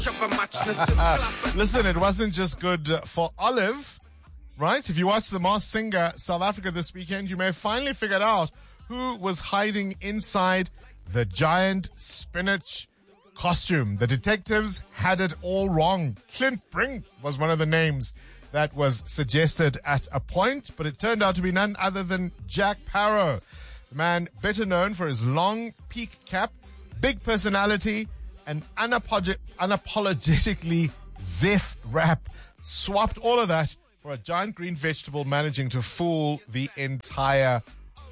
Listen, it wasn't just good for Olive, right? If you watch The Masked Singer South Africa this weekend, you may have finally figured out who was hiding inside the giant spinach costume. The detectives had it all wrong. Clint Brink was one of the names that was suggested at a point, but it turned out to be none other than Jack Parow, the man better known for his long peak cap, big personality, and unapologetically Zef rap. Swapped all of that for a giant green vegetable managing to fool the entire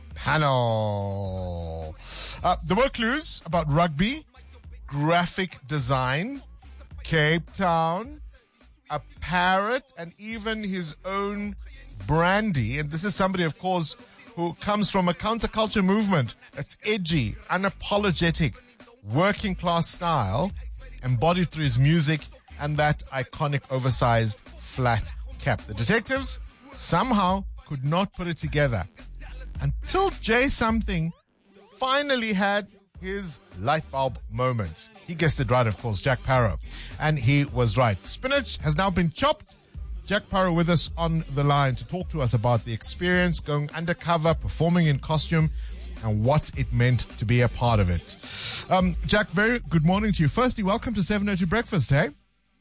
panel. There were clues about rugby, graphic design, Cape Town, a parrot, and even his own brandy. And this is somebody, of course, who comes from a counterculture movement that's edgy, unapologetic, working class style, embodied through his music and that iconic oversized flat cap. The detectives somehow could not put it together until Jay Something finally had his light bulb moment. He guessed it right, of course, Jack Parow. And he was right. Spinach has now been chopped. Jack Parow with us on the line to talk to us about the experience, going undercover, performing in costume, and what it meant to be a part of it. Jack, very good morning to you. Firstly, welcome to 702 Breakfast, hey?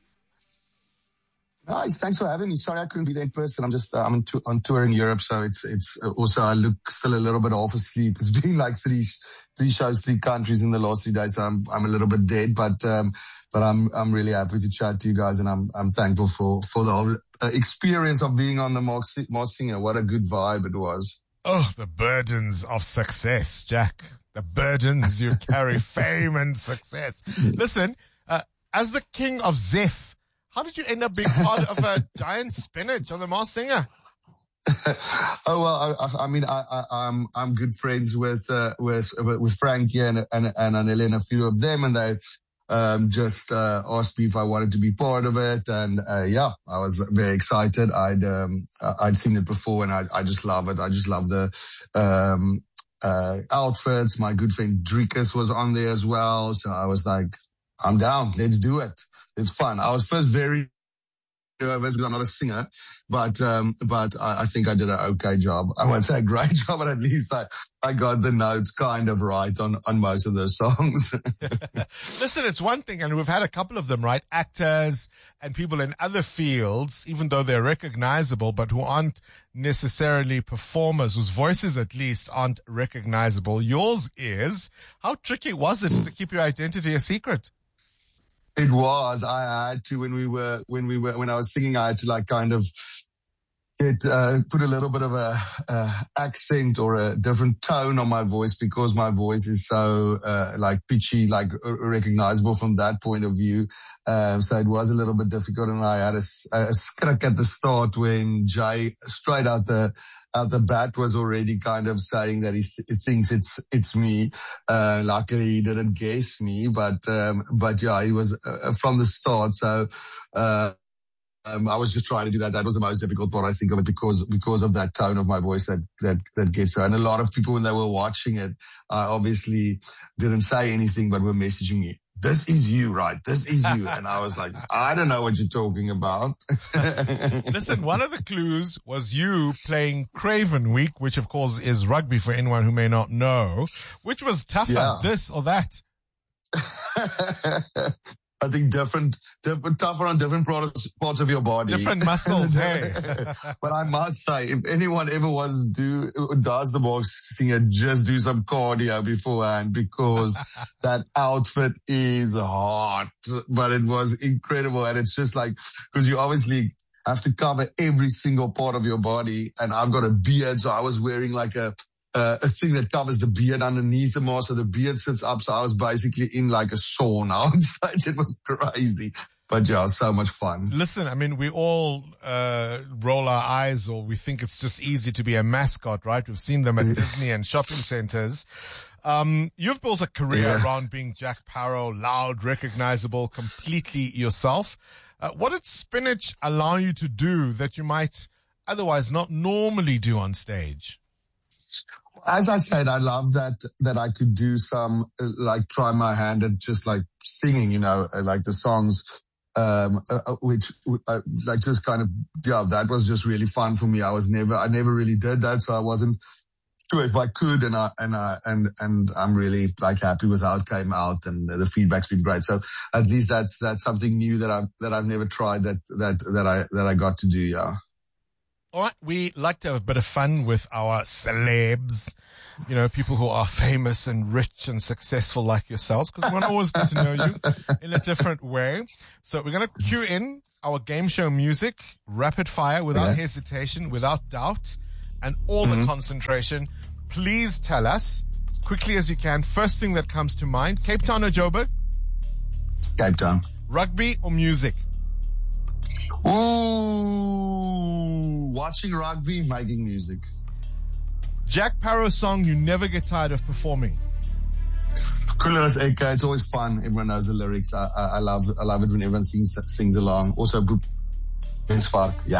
Nice, thanks for having me. Sorry I couldn't be there in person. I'm just I'm on tour in Europe, so it's also I look still a little bit half asleep. It's been like three shows, 3 countries in the last 3 days, so I'm a little bit dead, but I'm really happy to chat to you guys, and I'm thankful for the whole experience of being on the Masked Singer. What a good vibe it was. Oh, the burdens of success, Jack. The burdens you carry, fame and success. Listen, as the king of Zef, how did you end up being part of a giant spinach on the Masked Singer? Oh well, I'm good friends with Frankie and Anele and a few of them, and they just asked me if I wanted to be part of it, and I was very excited. I'd seen it before, and I just love it. I just love the outfits. My good friend Drikas was on there as well, so I was like, I'm down. Let's do it. It's fun. I was first very nervous because I'm not a singer, but I think I did an okay job. I won't say a great job, but at least I got the notes kind of right on most of those songs. Listen, it's one thing, and we've had a couple of them, right? Actors and people in other fields, even though they're recognizable, but who aren't necessarily performers, whose voices at least aren't recognizable. Yours is. How tricky was it to keep your identity a secret? It was. I had to when I was singing. I had to like kind of put a little bit of a accent or a different tone on my voice because my voice is so like pitchy, like recognizable from that point of view. So it was a little bit difficult, and I had a crack at the start when Jay straight out the bat was already kind of saying that he thinks it's me. Luckily he didn't guess me, but yeah, he was from the start. So, I was just trying to do that. That was the most difficult part, I think, of it because of that tone of my voice that gets her. And a lot of people, when they were watching it, obviously didn't say anything, but were messaging me. This is you, right? This is you. And I was like, I don't know what you're talking about. Listen, one of the clues was you playing Craven Week, which of course is rugby for anyone who may not know. Which was tougher, this or that? I think different, tougher on different parts of your body. Different muscles, hey. But I must say, if anyone ever does the Masked Singer, just do some cardio beforehand, because that outfit is hot, but it was incredible. And it's just like, because you obviously have to cover every single part of your body. And I've got a beard, so I was wearing like a thing that covers the beard underneath the mask, so the beard sits up. So I was basically in like a sauna on stage. It was crazy. But yeah, so much fun. Listen, I mean, we all roll our eyes, or we think it's just easy to be a mascot, right? We've seen them at Disney and shopping centers. You've built a career around being Jack Parow, loud, recognizable, completely yourself. What did Spinach allow you to do that you might otherwise not normally do on stage? As I said, I love that I could do some, like, try my hand at just like singing, like the songs, which, like, just kind of, yeah, that was just really fun for me. I never really did that. So I wasn't sure if I could, and I'm really like happy with how it came out, and the feedback's been great. So at least that's something new that I've never tried that I got to do. Yeah. All right, we like to have a bit of fun with our celebs, people who are famous and rich and successful like yourselves, because we want to always get to know you in a different way. So we're going to cue in our game show music, rapid fire, without hesitation, without doubt, and all the concentration. Please tell us, as quickly as you can, first thing that comes to mind: Cape Town or Joburg? Cape Town. Rugby or music? Ooh, watching rugby, making music. Jack Parow song you never get tired of performing? Cooler as Eka. It's always fun. Everyone knows the lyrics. I love it when everyone sings along. Also, Boep Mensvark. Yeah.